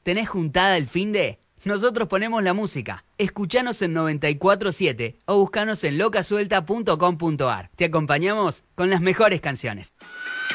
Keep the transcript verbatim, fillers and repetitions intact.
¿Tenés juntada el finde? Nosotros ponemos la música. Escuchanos en noventa y cuatro siete o buscanos en locasuelta punto com punto ar. Te acompañamos con las mejores canciones.